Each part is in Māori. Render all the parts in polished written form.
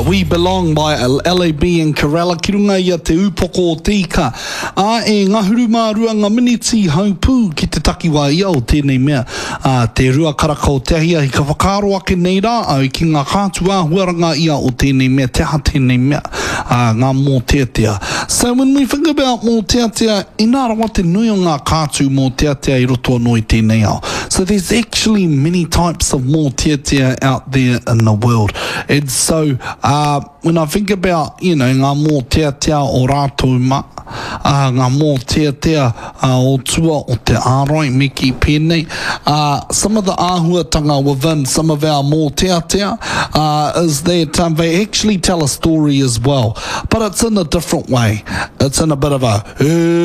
We Belong by LAB and Kerala, ki runga ia te upoko o tika. E ngā hurumārua ngā miniti haupū ki te takiwa ia o tēnei mea. Te rua karaka o te ahia, i ka whakaro ake nei rā, au ki ngā kātua huaranga ia o tēnei mea, te ha tēnei mea, ngā mō teatea. So when we think about mō teatea, i nā rawa te nui o ngā kātu mō teatea i roto anō i tēnei ao. So there's actually many types of mō teatea out there in the world. And so when I think about, ngā mō teatea o rātou ma, ngā mō teatea o tua o te ārai me ki pēnei, some of the āhuatanga within some of our mō teatea is that they actually tell a story as well, but it's in a different way. It's in a bit of a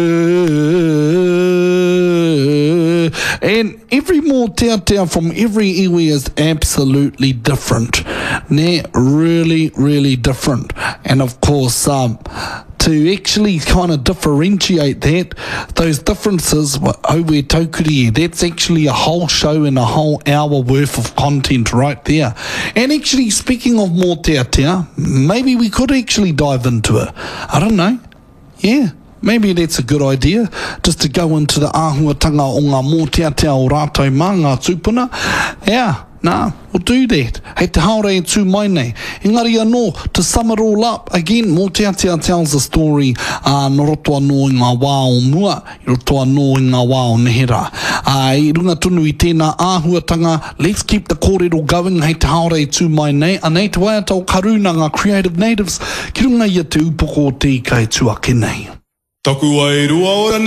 and every mō teatea from every iwi is absolutely different. Really, really different. And of course, to actually kind of differentiate that, those differences, Owe Taukuri, that's actually a whole show and a whole hour worth of content right there. And actually, speaking of mō teatea, maybe we could actually dive into it. I don't know. Yeah. Maybe that's a good idea, just to go into the āhuatanga o ngā mō teatea o rātou mā, ngā tūpuna. Yeah, we'll do that. Hei te haere e tū mai nei. Engari anō, to sum it all up, again, mō teatea tells a story no roto anō i ngā wā o mua, i roto anō i ngā wā o nehera. I runga tunu i tēnā āhuatanga, let's keep the kōrero going, hei te haere e tū mai nei, anei te waiata o karuna ngā creative natives, ki runga ia te upoko o te ika e tū ake nei. Taku ai rua ora